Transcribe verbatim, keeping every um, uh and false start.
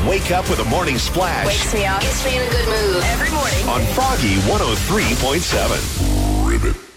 Wake up with a morning splash. Wakes me up. Gets me in a good mood. Every morning. On Froggy one oh three point seven. Ribbit.